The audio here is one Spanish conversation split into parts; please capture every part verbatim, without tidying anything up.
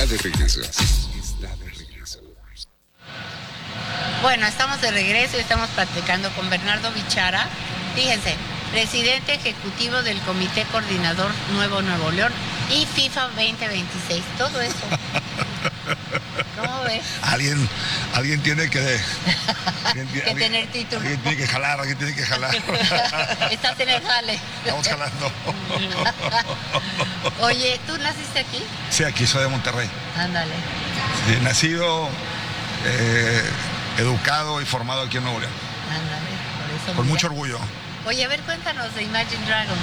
de regreso. Está de regreso. Bueno, estamos de regreso y estamos platicando con Bernardo Bichara. Fíjense, presidente ejecutivo del Comité Coordinador Nuevo Nuevo León y FIFA veinte veintiséis. Todo eso. ¿Cómo ves? Alguien, alguien tiene que, alguien, que alguien, tener título. Alguien tiene que jalar, alguien tiene que jalar. Estás en el jale. Estamos jalando. Oye, ¿tú naciste aquí? Sí, aquí soy de Monterrey. Ándale. Sí, nacido, eh, educado y formado aquí en Nuevo León. Ándale, por eso. Con mira. mucho orgullo. Oye, a ver, cuéntanos de Imagine Dragons.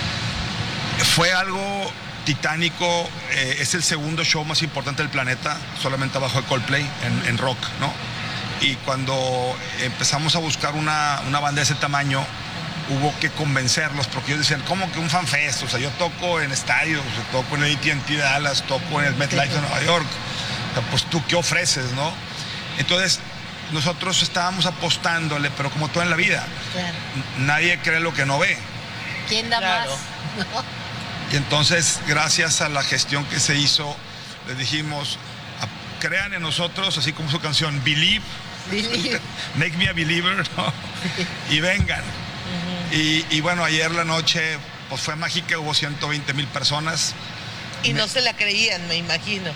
Fue algo titánico, eh, es el segundo show más importante del planeta, solamente abajo de Coldplay, en, en rock, ¿no? Y cuando empezamos a buscar una, una banda de ese tamaño, hubo que convencerlos, porque ellos decían, ¿cómo que un fanfest? O sea, yo toco en estadios, o sea, toco en el A T and T de Dallas, toco en el MetLife de Nueva York. O sea, pues tú, ¿qué ofreces, no? Entonces, nosotros estábamos apostándole, pero como todo en la vida, Claro. nadie cree lo que no ve. ¿Quién da Claro. más? ¿No? Y entonces, gracias a la gestión que se hizo, les dijimos, a- crean en nosotros, así como su canción, Believe, Believe. Make Me a Believer, ¿no? Y vengan. y, y bueno, ayer la noche pues fue mágica, hubo ciento veinte mil personas. Y Me- no se la creían, me imagino.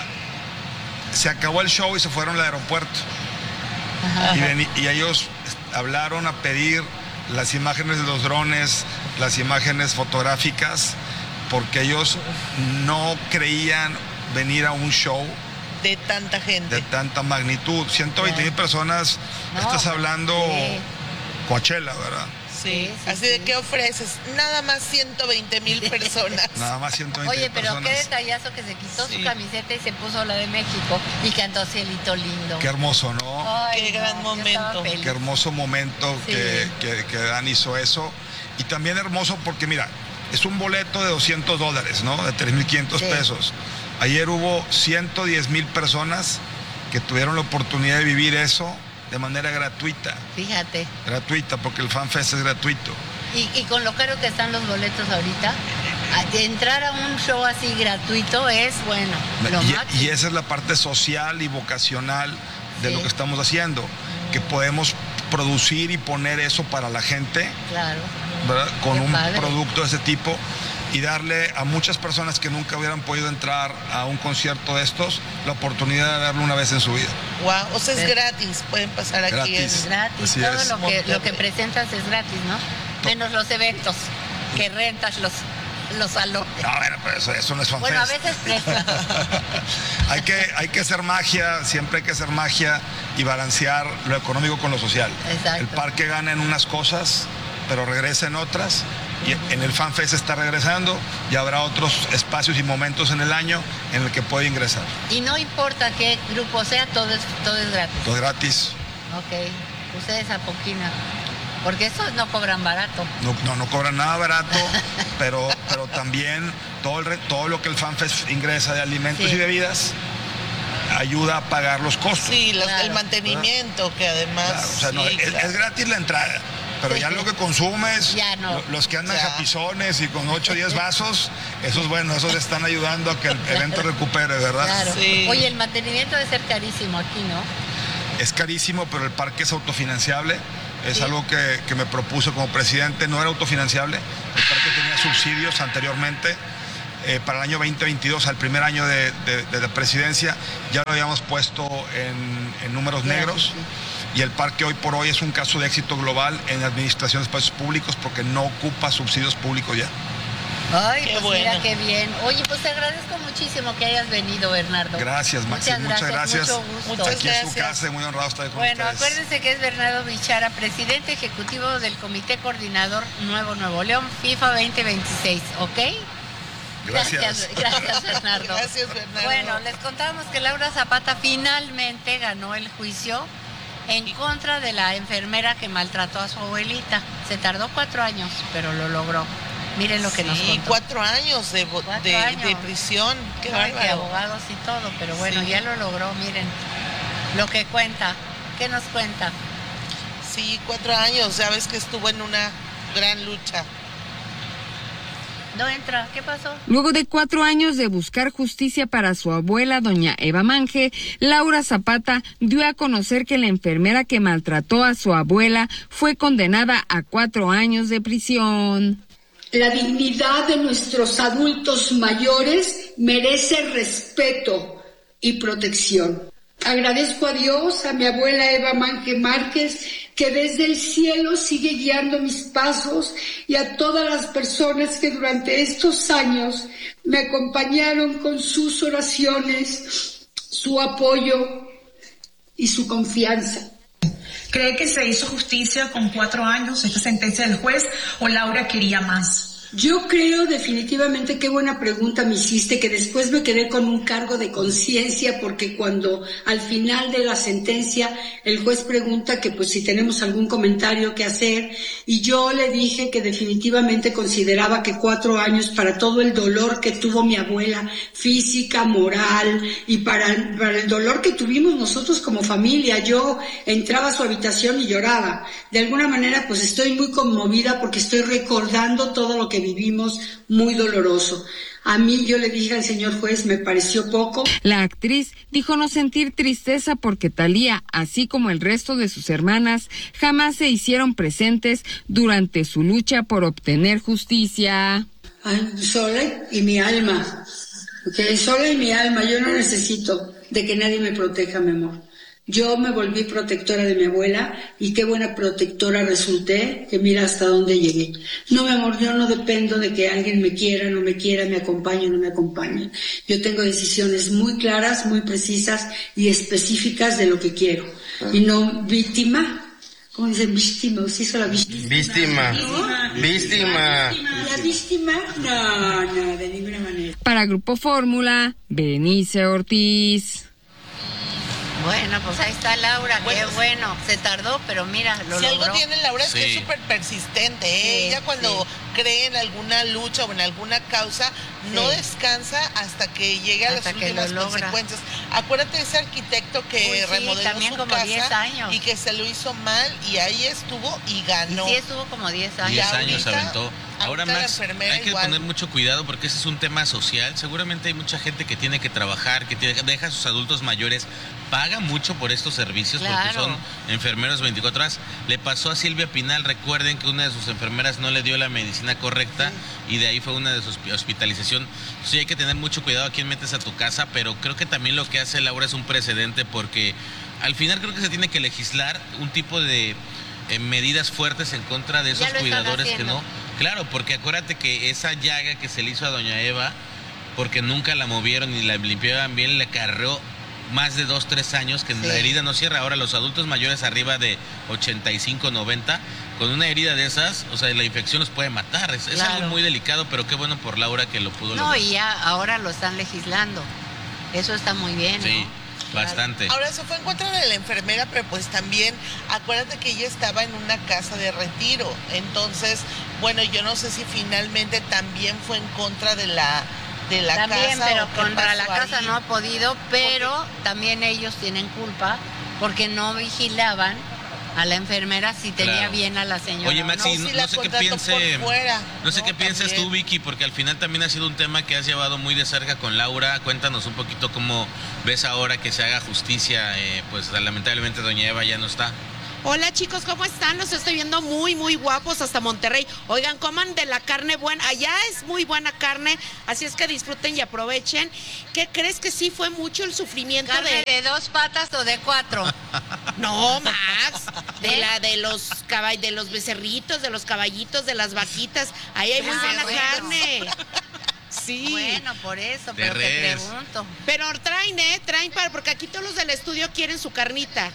Se acabó el show y se fueron al aeropuerto. Ajá. Y, veni- y ellos hablaron a pedir las imágenes de los drones, las imágenes fotográficas, porque ellos no creían venir a un show De tanta gente. de tanta magnitud. ciento veinte mil personas, No, estás hablando sí. Coachella, ¿verdad? Sí. Sí, sí, Así de sí. qué ofreces. Nada más ciento veinte mil personas. Nada más ciento veinte Oye, mil pero personas. qué detallazo que se quitó Sí. su camiseta y se puso la de México y cantó Cielito Lindo. Qué hermoso, ¿no? Ay, Qué gran yo estaba momento. feliz. Qué hermoso momento Sí. que, que, que Dan hizo eso. Y también hermoso porque, mira, es un boleto de doscientos dólares, ¿no? De tres mil quinientos Sí. pesos. Ayer hubo ciento diez mil personas que tuvieron la oportunidad de vivir eso de manera gratuita. Fíjate. Gratuita, porque el FanFest es gratuito. Y, y con lo caro que están los boletos ahorita, a- entrar a un show así gratuito es, bueno, lo Y, máximo. y esa es la parte social y vocacional de Sí. lo que estamos haciendo, que podemos producir y poner eso para la gente, Claro. ¿verdad? Con Qué un padre. producto de ese tipo y darle a muchas personas que nunca hubieran podido entrar a un concierto de estos la oportunidad de verlo una vez en su vida. Wow, o sea, es Sí. gratis. Pueden pasar aquí. Gratis. en- Gratis, Así todo es. lo que, lo que Monterrey. presentas es gratis, ¿no? Menos los eventos, que rentas los, los salones. No, bueno, pero eso, eso no es FanFest. Bueno, a veces prestas. hay, que, hay que hacer magia, siempre hay que hacer magia y balancear lo económico con lo social. Exacto. El parque gana en unas cosas, pero regresa en otras. Y en el FanFest está regresando y habrá otros espacios y momentos en el año en el que puede ingresar. Y no importa qué grupo sea, todo es, todo es gratis. Todo gratis. Ok, ustedes a poquina. Porque estos no cobran barato. No, no, no cobran nada barato, pero, pero también todo, el, re- todo lo que el FanFest ingresa de alimentos Sí. y bebidas ayuda a pagar los costos. Sí, los- Claro. el mantenimiento, que además. Claro, o sea, no, sí, es, claro. es gratis la entrada, pero Sí, ya sí. lo que consumes, Ya no. lo- los que andan Ya. japizones y con ocho o diez vasos, esos bueno, esos están ayudando a que el evento recupere, ¿verdad? Claro. Sí. Oye, el mantenimiento debe ser carísimo aquí, ¿no? Es carísimo, pero el parque es autofinanciable. Es Sí. algo que, que me propuso como presidente, no era autofinanciable. El parque tenía subsidios anteriormente. Eh, para el año veinte veintidós, al primer año de, de- de la presidencia, ya lo habíamos puesto en, en números Claro, negros. sí. Y el parque hoy por hoy es un caso de éxito global en administración de espacios públicos porque no ocupa subsidios públicos ya. Ay, Qué pues bueno. mira qué bien. Oye, pues te agradezco muchísimo que hayas venido, Bernardo. Gracias, Maxi, Muchas muchas gracias. Mucho gusto. Muchas Aquí es su gracias. casa y muy honrado estar con Bueno, ustedes. acuérdense que es Bernardo Bichara, presidente ejecutivo del Comité Coordinador Nuevo Nuevo León, FIFA veinte veintiséis, ¿ok? Gracias. Gracias, Bernardo. Gracias, Bernardo. Bueno, les contamos que Laura Zapata finalmente ganó el juicio en contra de la enfermera que maltrató a su abuelita. Se tardó cuatro años, pero lo logró. Miren lo que nos Sí, contó. cuatro años de, bo- Cuatro de, años. de prisión. Qué Ay, que bárbaro. abogados y todo, pero bueno, Sí. ya lo logró, miren. Lo que cuenta. ¿Qué nos cuenta? Sí, cuatro años. Ya ves que estuvo en una gran lucha. No entra, ¿qué pasó? Luego de cuatro años de buscar justicia para su abuela, doña Eva Mange, Laura Zapata dio a conocer que la enfermera que maltrató a su abuela fue condenada a cuatro años de prisión. La dignidad de nuestros adultos mayores merece respeto y protección. Agradezco a Dios, a mi abuela Eva Mange Márquez, que desde el cielo sigue guiando mis pasos, y a todas las personas que durante estos años me acompañaron con sus oraciones, su apoyo y su confianza. ¿Cree que se hizo justicia con cuatro años esta sentencia del juez o Laura quería más? Yo creo definitivamente, qué buena pregunta me hiciste, que después me quedé con un cargo de conciencia, porque cuando al final de la sentencia el juez pregunta que pues si tenemos algún comentario que hacer, y yo le dije que definitivamente consideraba que cuatro años, para todo el dolor que tuvo mi abuela, física, moral, y para, para el dolor que tuvimos nosotros como familia. Yo entraba a su habitación y lloraba. De alguna manera pues estoy muy conmovida porque estoy recordando todo lo que vivimos, muy doloroso. A mí, yo le dije al señor juez, me pareció poco. La actriz dijo no sentir tristeza porque Thalía, así como el resto de sus hermanas, jamás se hicieron presentes durante su lucha por obtener justicia. Ay, sola y mi alma, okay, sola y mi alma, yo no necesito de que nadie me proteja, mi amor. Yo me volví protectora de mi abuela, y qué buena protectora resulté, que mira hasta dónde llegué. No, mi amor, yo no dependo de que alguien me quiera, no me quiera, me acompañe o no me acompañe. Yo tengo decisiones muy claras, muy precisas y específicas de lo que quiero. Y no víctima. ¿Cómo dicen? Víctima, ¿sí hizo la víctima? Víctima. ¿No? Víctima. ¿La víctima? No, no, de ninguna manera. Para Grupo Fórmula, Berenice Ortiz. Bueno, pues ahí está Laura, Bueno, qué bueno. Se tardó, pero mira, lo Si logró. algo tiene Laura es que Sí. es súper persistente, ¿eh? Sí, Ella cuando sí. cree en alguna lucha o en alguna causa, no Sí. descansa hasta que llegue a Hasta las que lo últimas logra. consecuencias. Acuérdate de ese arquitecto que Uy, sí, remodeló también su como casa diez años. y que se lo hizo mal, y ahí estuvo y ganó. Y sí estuvo como diez años. diez Y años ahorita- aventó. Ahora ahorita la más, enfermera hay que igual. poner mucho cuidado porque ese es un tema social. Seguramente hay mucha gente que tiene que trabajar, que tiene, deja a sus adultos mayores, paga mucho por estos servicios porque Claro. son enfermeros veinticuatro horas. Le pasó a Silvia Pinal, recuerden que una de sus enfermeras no le dio la medicina correcta y de ahí fue una de sus hospitalización. Sí, hay que tener mucho cuidado a quién metes a tu casa, pero creo que también lo que hace Laura es un precedente porque al final creo que se tiene que legislar un tipo de eh, medidas fuertes en contra de esos Ya lo están cuidadores que haciendo. no. Claro, porque acuérdate que esa llaga que se le hizo a doña Eva, porque nunca la movieron y la limpiaban bien, le acarreó más de dos, tres años que Sí. la herida no cierra. Ahora los adultos mayores arriba de ochenta y cinco, noventa, con una herida de esas, o sea, la infección los puede matar. Es, es Claro. algo muy delicado, pero qué bueno por Laura que lo pudo No, lograr. y ya ahora lo están legislando. Eso está muy bien, Sí, ¿no? bastante. Ahora se fue en contra de la enfermera, pero pues también acuérdate que ella estaba en una casa de retiro. Entonces, bueno, yo no sé si finalmente también fue en contra de la de la También, casa. pero o qué contra la pasó casa ahí. no ha podido, pero también ellos tienen culpa porque no vigilaban a la enfermera si tenía Claro. bien a la señora. Oye, o Maxi, no. no, si la no sé qué contrató piense, por fuera, no sé ¿no? qué pienses También. tú, Vicky, porque al final también ha sido un tema que has llevado muy de cerca con Laura. Cuéntanos un poquito cómo ves ahora que se haga justicia, eh, pues lamentablemente doña Eva ya no está. Hola chicos, ¿cómo están? Los estoy viendo muy, muy guapos hasta Monterrey. Oigan, coman de la carne buena. Allá es muy buena carne, así es que disfruten y aprovechen. ¿Qué crees que sí fue mucho el sufrimiento ¿Carne de... de dos patas o de cuatro? No, más. De ¿Eh? la de los caball... de los becerritos, de los caballitos, de las vaquitas. Ahí hay muy Ah, buena bueno. carne. Sí. Bueno, por eso, De pero te res. pregunto. Pero traen, ¿eh? Traen para... porque aquí todos los del estudio quieren su carnita.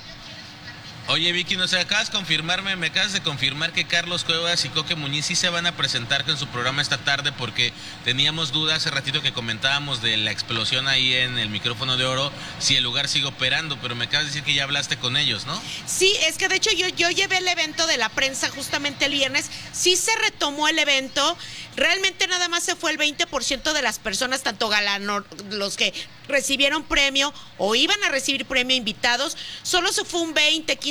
Oye, Vicky, nos acabas de confirmarme, me acabas de confirmar que Carlos Cuevas y Coque Muñiz sí se van a presentar con su programa esta tarde porque teníamos dudas hace ratito que comentábamos de la explosión ahí en el micrófono de oro, si el lugar sigue operando, pero me acabas de decir que ya hablaste con ellos, ¿no? Sí, es que de hecho yo, yo llevé el evento de la prensa justamente el viernes, sí se retomó el evento, realmente nada más se fue el veinte por ciento de las personas, tanto galano, los que recibieron premio o iban a recibir premio invitados, solo se fue un veinte, quince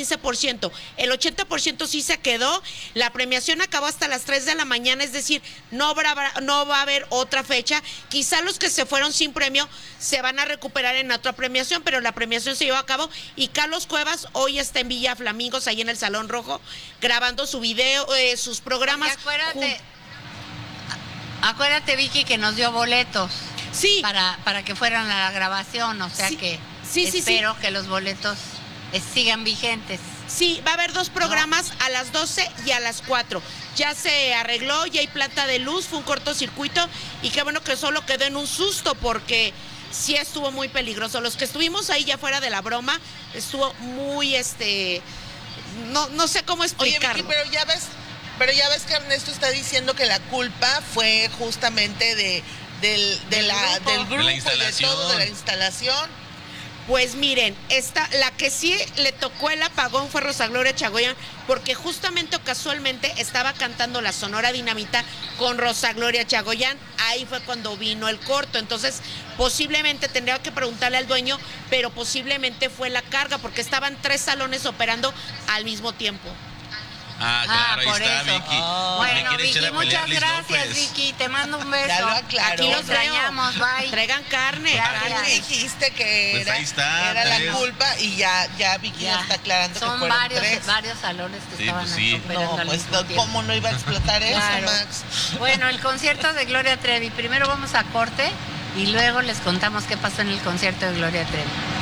quince por ciento. El ochenta por ciento sí se quedó. La premiación acabó hasta las tres de la mañana, es decir, no, habrá, no va a haber otra fecha. Quizá los que se fueron sin premio se van a recuperar en otra premiación, pero la premiación se llevó a cabo y Carlos Cuevas hoy está en Villa Flamingos, ahí en el Salón Rojo, grabando su video, eh, sus programas. Y acuérdate, acuérdate, Vicky, que nos dio boletos. Sí. Para, para que fueran a la grabación, o sea sí. que sí, sí, espero sí. que los boletos eh, sigan vigentes. Sí, va a haber dos programas, ¿no? A las doce y a las cuatro. Ya se arregló, ya hay planta de luz, fue un cortocircuito y qué bueno que solo quedó en un susto porque sí estuvo muy peligroso. Los que estuvimos ahí ya fuera de la broma, estuvo muy, este, no, no sé cómo explicarlo. Oye, Vicky, pero ya ves, pero ya ves que Ernesto está diciendo que la culpa fue justamente de, del, de del, la, grupo. del grupo de la y de todo, de la instalación. Pues miren, esta, la que sí le tocó el apagón fue Rosa Gloria Chagoyán, porque justamente o casualmente estaba cantando la Sonora Dinamita con Rosa Gloria Chagoyán, ahí fue cuando vino el corto, entonces posiblemente tendría que preguntarle al dueño, pero posiblemente fue la carga, porque estaban tres salones operando al mismo tiempo. Ah, claro, ahí por está, eso. Vicky. Oh. Me Bueno, quiere echar Vicky, a pelear muchas Liz gracias, López. Vicky. Te mando un beso. Ya lo aclaró. Aquí los extrañamos, bye. Traigan carne. Gracias. carne. Dijiste que Pues era, ahí está, era la pues. culpa y ya, ya Vicky Ya. nos está aclarando Son que fueron varios, tres. varios salones que Sí, estaban pues sí. operando No, al pues mismo no, tiempo. ¿cómo no iba a explotar eso, Claro. Max? Bueno, el concierto de Gloria Trevi. Primero vamos a corte y luego les contamos qué pasó en el concierto de Gloria Trevi.